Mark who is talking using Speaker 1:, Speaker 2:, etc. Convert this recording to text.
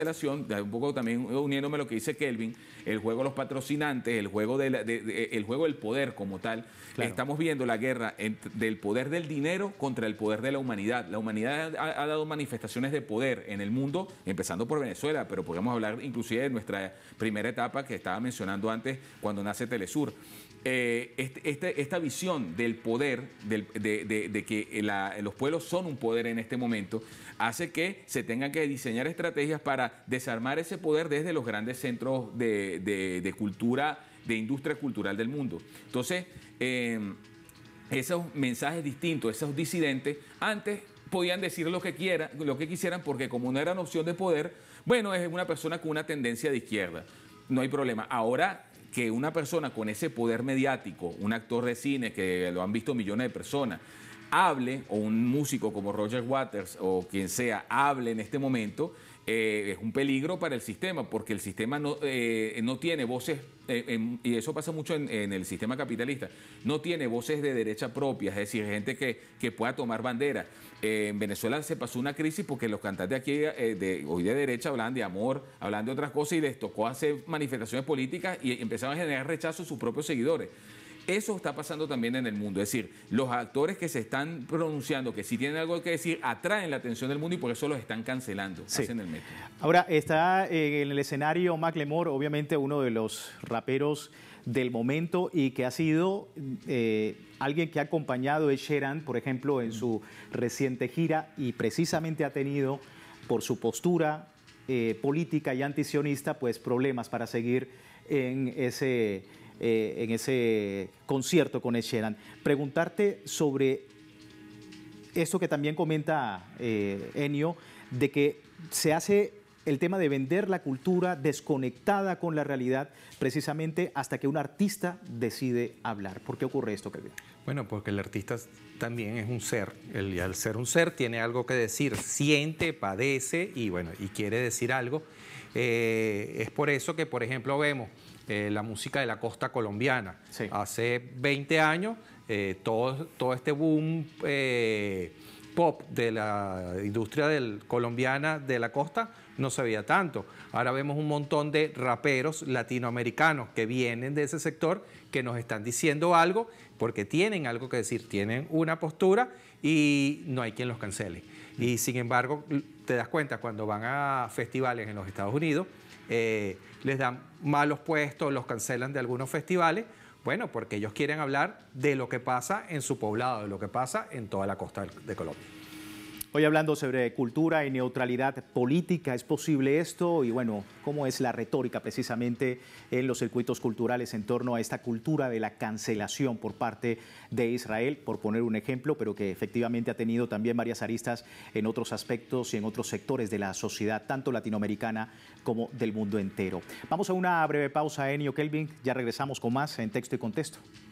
Speaker 1: un poco también uniéndome a lo que dice Kelvin, el juego de los patrocinantes, el juego, el juego del poder como tal.
Speaker 2: Claro.
Speaker 1: Estamos viendo la guerra del poder del dinero contra el poder de la humanidad. La humanidad ha dado manifestaciones de poder en el mundo, empezando por Venezuela, pero podemos hablar inclusive de nuestra primera etapa que estaba mencionando antes cuando nace Telesur. Esta visión del poder, de que los pueblos son un poder en este momento, hace que se tengan que diseñar estrategias para desarmar ese poder desde los grandes centros de cultura, de industria cultural del mundo. Entonces, esos mensajes distintos, esos disidentes, antes podían decir lo que quisieran, porque como no era una opción de poder, bueno, es una persona con una tendencia de izquierda, no hay problema. Ahora, que una persona con ese poder mediático, un actor de cine que lo han visto millones de personas, hable, o un músico como Roger Waters o quien sea, hable en este momento, es un peligro para el sistema, porque el sistema no tiene voces, y eso pasa mucho en el sistema capitalista, no tiene voces de derecha propias, es decir, gente que pueda tomar bandera. En Venezuela se pasó una crisis porque los cantantes aquí hoy de derecha hablaban de amor, hablaban de otras cosas y les tocó hacer manifestaciones políticas y empezaron a generar rechazo a sus propios seguidores. Eso está pasando también en el mundo, es decir, los actores que se están pronunciando, que sí tienen algo que decir, atraen la atención del mundo y por eso los están cancelando,
Speaker 2: sí.
Speaker 1: Hacen el método.
Speaker 2: Ahora, está en el escenario Macklemore, obviamente uno de los raperos del momento y que ha sido alguien que ha acompañado a Ed Sheeran, por ejemplo, en su reciente gira y precisamente ha tenido, por su postura política y antisionista, pues problemas para seguir en ese concierto con Ed Sheeran. Preguntarte sobre esto que también comenta Ennio, de que se hace el tema de vender la cultura desconectada con la realidad precisamente hasta que un artista decide hablar. ¿Por qué ocurre esto, Kelvin?
Speaker 3: Bueno, porque el artista también es un ser. Y al ser un ser tiene algo que decir, siente, padece y bueno, y quiere decir algo. Es por eso que, por ejemplo, vemos la música de la costa colombiana. Sí. Hace 20 años, todo este boom pop de la industria colombiana de la costa no se veía tanto. Ahora vemos un montón de raperos latinoamericanos que vienen de ese sector que nos están diciendo algo porque tienen algo que decir, tienen una postura y no hay quien los cancele. Y sin embargo, te das cuenta cuando van a festivales en los Estados Unidos, les dan malos puestos, los cancelan de algunos festivales, bueno, porque ellos quieren hablar de lo que pasa en su poblado, de lo que pasa en toda la costa de Colombia.
Speaker 2: Hoy hablando sobre cultura y neutralidad política, ¿es posible esto? Y bueno, ¿cómo es la retórica precisamente en los circuitos culturales en torno a esta cultura de la cancelación por parte de Israel, por poner un ejemplo, pero que efectivamente ha tenido también varias aristas en otros aspectos y en otros sectores de la sociedad, tanto latinoamericana como del mundo entero? Vamos a una breve pausa, Ennio, Kelvin, ya regresamos con más en Texto y Contexto.